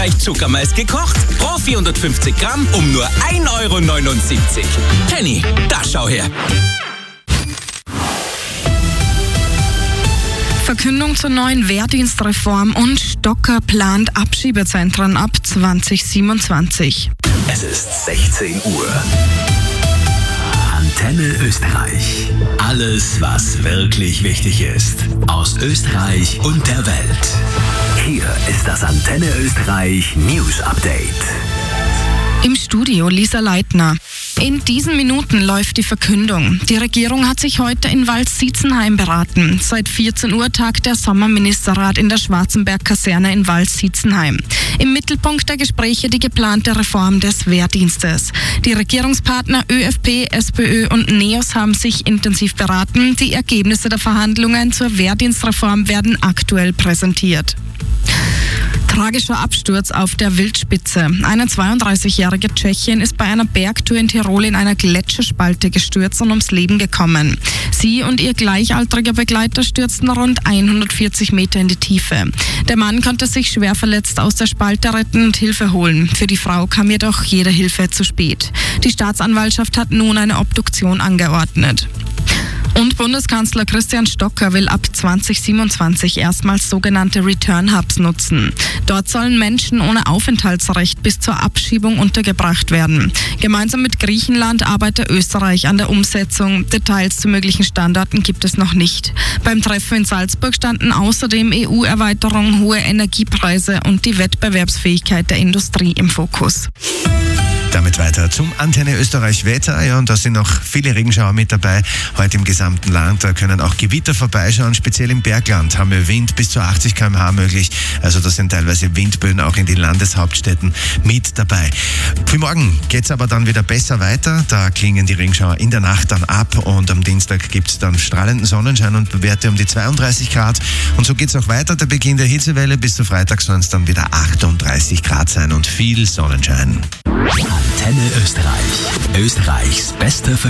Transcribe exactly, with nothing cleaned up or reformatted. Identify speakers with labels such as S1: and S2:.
S1: Zuckermais gekocht. Pro vierhundertfünfzig Gramm um nur ein Euro neunundsiebzig. Penny, da schau her.
S2: Verkündung zur neuen Wehrdienstreform und Stocker plant Abschiebezentren ab zwanzig siebenundzwanzig.
S3: Es ist sechzehn Uhr. Antenne Österreich. Alles, was wirklich wichtig ist. Aus Österreich und der Welt. Hier ist das Antenne Österreich News Update.
S2: Im Studio Lisa Leitner. In diesen Minuten läuft die Verkündung. Die Regierung hat sich heute in Wals-Siezenheim beraten. Seit vierzehn Uhr tagt der Sommerministerrat in der Schwarzenberg-Kaserne in Wals-Siezenheim. Im Mittelpunkt der Gespräche die geplante Reform des Wehrdienstes. Die Regierungspartner ÖFP, SPÖ und NEOS haben sich intensiv beraten. Die Ergebnisse der Verhandlungen zur Wehrdienstreform werden aktuell präsentiert. Tragischer Absturz auf der Wildspitze. Eine zweiunddreißigjährige Tschechin ist bei einer Bergtour in Tirol in einer Gletscherspalte gestürzt und ums Leben gekommen. Sie und ihr gleichaltriger Begleiter stürzten rund hundertvierzig Meter in die Tiefe. Der Mann konnte sich schwer verletzt aus der Spalte retten und Hilfe holen. Für die Frau kam jedoch jede Hilfe zu spät. Die Staatsanwaltschaft hat nun eine Obduktion angeordnet. Und Bundeskanzler Christian Stocker will ab zwanzig siebenundzwanzig erstmals sogenannte Return Hubs nutzen. Dort sollen Menschen ohne Aufenthaltsrecht bis zur Abschiebung untergebracht werden. Gemeinsam mit Griechenland arbeitet Österreich an der Umsetzung. Details zu möglichen Standorten gibt es noch nicht. Beim Treffen in Salzburg standen außerdem E U-Erweiterung, hohe Energiepreise und die Wettbewerbsfähigkeit der Industrie im Fokus.
S4: Damit weiter zum Antenne Österreich Wetter. Ja, und da sind noch viele Regenschauer mit dabei. Heute im gesamten Land. Da können auch Gewitter vorbeischauen. Speziell im Bergland haben wir Wind bis zu achtzig Kilometer pro Stunde möglich. Also da sind teilweise Windböen auch in den Landeshauptstädten mit dabei. Für morgen geht's aber dann wieder besser weiter. Da klingen die Regenschauer in der Nacht dann ab. Und am Dienstag gibt's dann strahlenden Sonnenschein und Werte um die zweiunddreißig Grad. Und so geht's auch weiter. Der Beginn der Hitzewelle. Bis zu Freitag sollen es dann wieder achtunddreißig Grad sein und viel Sonnenschein.
S3: Antenne Österreich. Österreichs beste